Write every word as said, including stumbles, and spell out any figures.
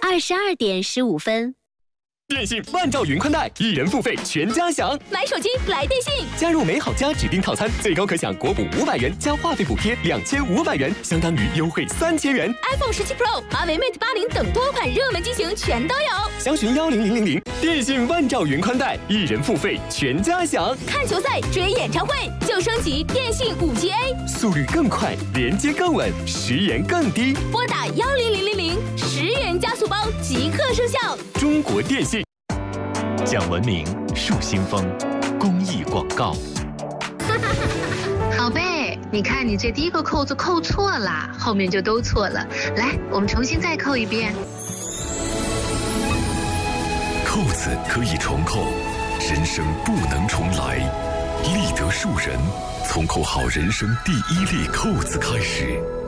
二十二点十五分。 电信万兆云宽带，一人付费全家享。 买手机来电信， 加入美好家指定套餐，最高可享国补五百元加话费补贴两千五百元，相当于优惠三千元。 iPhone 十七 Pro、华为 Mate 八零等多款热门机型全都有。 详询幺零零零零。电信万兆云宽带，一人付费全家享。 看球赛、追演唱会就升级电信五 G A， 速率更快，连接更稳，时延更低。 拨打幺零零零零，十元加速包即刻生效。 中国电信。 讲文明树新风公益广告。 宝贝，你看你这第一个扣子扣错了，后面就都错了。来，我们重新再扣一遍。 扣子可以重扣，人生不能重来。立德树人从扣好人生第一粒扣子开始。